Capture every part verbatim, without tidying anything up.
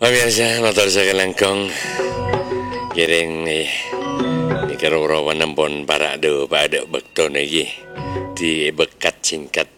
Pemirsa motor saya langkong kiring ni ni kerurawan nampun para do pada bekto lagi di bekat singkat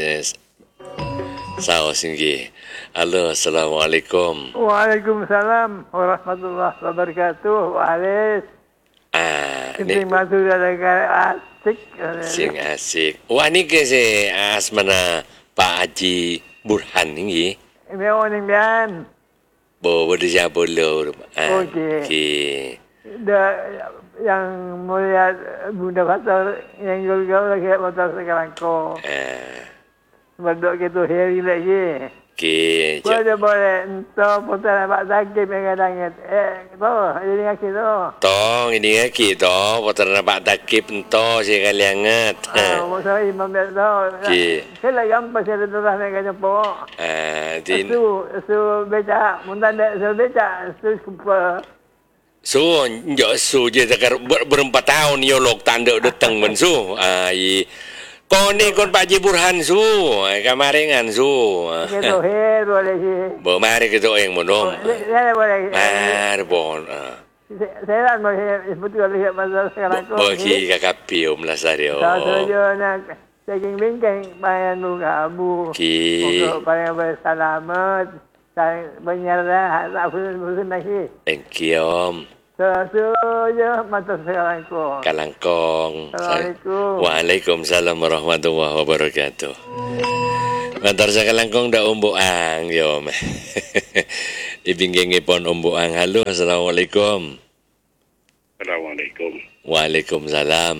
saus singgi. Halo, assalamualaikum. Waalaikumsalam warahmatullahi wabarakatuh. Waalaikumsalam. Ah, ni matu dalam asik. Sing asik. Wah ni ke si asmana Pak Haji Burhan ni. Ini orang yang Bo boleh siapa lo? Ah, okey. Okey. Dah yang mulia bunda pasal yang gol-gol lagi motor sekarang ko. Ah. Berdok gitu hari lagi. Okey. Boleh boleh. Entah putar nampak sakit kadang-kadang. Eh, tu ini kaki tu. Tong ini kaki tu. Putar nampak takip ento si kalian ngat. Ah, masa imam dia tu. Okey. Saya lagi ampas saya terus nak kena po. Ah, di. Su su beca, muntan dek su beca, su skupa. So, njok su je takar ber, berempat tahun yolok tanda datang men su. Ah, i kon ni kon Pak Haji Burhan su. Kamaringan su. Gitu her boleh sih. Bo mari kita yang monom. Saya boleh. Mar bon. Saya nak boleh betul lihat pasal sekarang ko. Bagi kakak pium lah sario. Saya jo nak saking bingkang bayan muka abu. Ki. Untuk paling berselamat. Saya menyerah tak pun lagi. Thank you om. Sesuatu mata sekarang ko. Kalangkong. Assalamualaikum. Waalaikumsalam warahmatullahi wabarakatuh. Mantar sa kalangkong da umbuang yom. Ibinggengi pon umbuang. Halo, assalamualaikum. Assalamualaikum. Waalaikumsalam.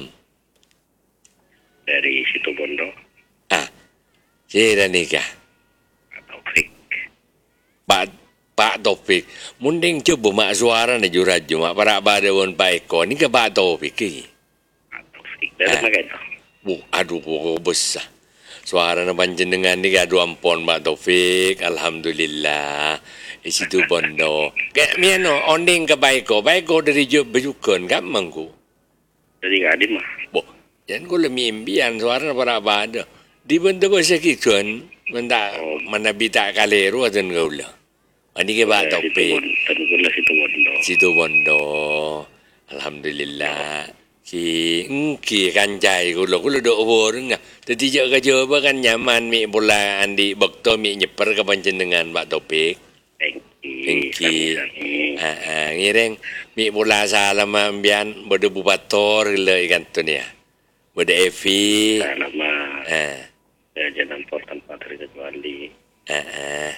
Dari situ Bondo. Ah, sira nikah. Taufik. Pak Pak Taufik, munding coba mak suara na juraj mak para badawon Pak Eko ni ke Pak Taufik ki. Taufik. Dari mana itu? Bu, aduh pokok besar. Suara na panjenengan ni aduh ampun Pak Taufik, alhamdulillah. Isi tu Bondo. Kayak miano onding ke Pak Eko, Pak Eko dari job bejukan kan mangku. Dari Gadin mah. Bu, jangan kau lemi imbian suara na para bada. Di benda bahasa kikun, menda mana bita kaleru adan kau lah. Ani ke Pak Taufik. Tentulah situ Bondo. Situ Bondo. Alhamdulillah. Si engki kancai kulo kulo dok bor nga. Tadi jak kerja apa kan nyaman mi bola andi bekto mi nyeper ke panjenengan Pak Taufik. Engki. Ah ah ngireng mi bola salam ambian bode bubator le ikan tu ni. Bode Evi. Selama Ah. jangan por tanpa terkecuali. Ah ah.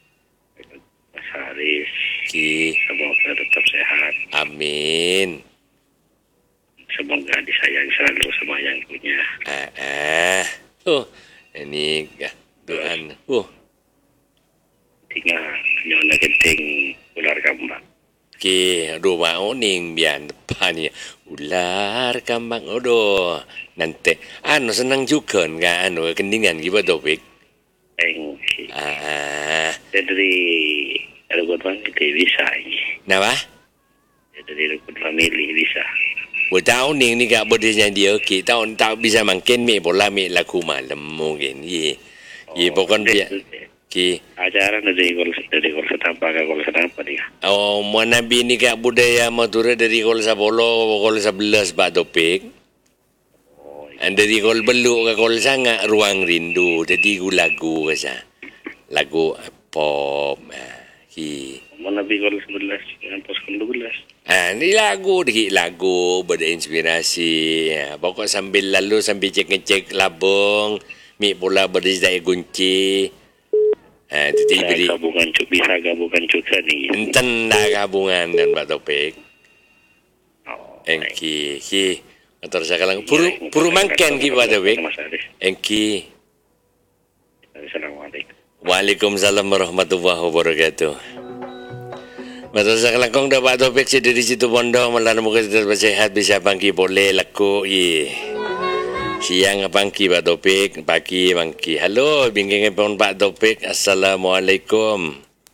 Haris, Ki. semoga tetap sehat. Amin. Semoga disayang selalu sama yang punya. Ah ah. Oh, ini doan. Oh. Tinggal nyonya genting ular kambang. Ki, aduh mau ning bian depan ni. Ular kambang aduh. Nanti anu senang juga kan anu kendingan gitu Taufik. Eng. Ah. Dari rukun famili bisa ini. Napa? Dari rukun famili bisa. Buat tahu ning ni gak boleh jadi okey. Tahu tak bisa makin mi bola mi laku malam mungkin. Ye. Ye pokon dia. Ki. Ajaran dari gol dari gol setampa ke gol setampa dia. Oh, mana bini gak budaya Madura dari gol sepuluh gol sebelas Pak Taufik. And dari gol beluk ke gol sangat ruang rindu. Jadi lagu kasa. Lagu pop. Ki. Mana bi gol sebelas, yang pos dua belas. Ah, ni lagu dikit lagu berinspirasi. Ah, pokok sambil lalu sambil cek-cek labung, mi bola berdiri kunci. Ah, jadi beri gabungan cuk bisa gabungan cuk ni. enten dah gabungan dan Pak Taufik. Oh. Engki, ki. Motor sakalang puru puru mangken ki Pak Taufik. Engki. Assalamualaikum. Waalaikumsalam warahmatullahi wabarakatuh. Masa sekalangkong dah Pak Taufik si dari situ Bondo malam muka tetap sehat bisa bangki boleh laku ye. Siang bangki Pak Taufik, pagi bangki. Halo, bingking pun Pak Taufik. Assalamualaikum.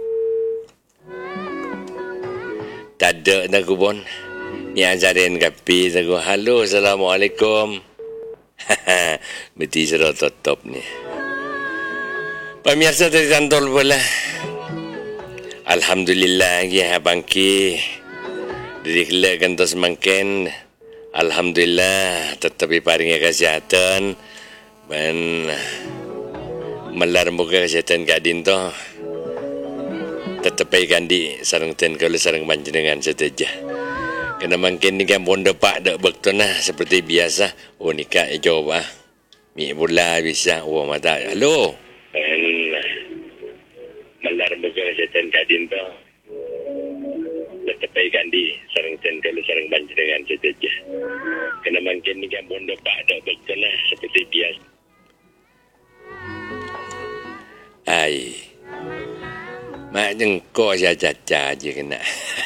Tada nak kubon. Ni ajarin kapi aku. Halo, assalamualaikum. Haha, beti serot top ni. Pemirsa dari Tantol bola. Alhamdulillah lagi abang ki. Dari kelak kan tos mangken. Alhamdulillah tetap paringi kesehatan dan melar muka kesehatan kadin to. Tetap ikan di sarang ten kalau sarang panjenengan seteja. Kena mungkin ni kan bonda pak dak bekto nah seperti biasa. Oh nikah jawab ah. Mi bola bisa. Oh mata. Halo. Melar muka kesehatan kadin to. Tetap ikan di sarang ten kalau sarang panjenengan seteja. Kena mungkin ni kan bonda pak dak bekto nah seperti biasa. Ai. Mak jengkok saya caca je kena.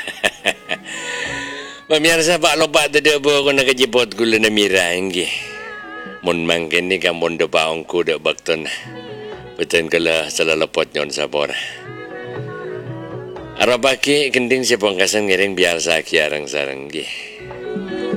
Pemirsa pak lopak tu dia bawa kena kejipot gula na mira inggi. Mun mangkin ni kan bondo pa ongku dak bakton. Betul kala salah lepot nyon sabor. Arabaki kending si pangkasan ngiring biasa kiarang sarang gi.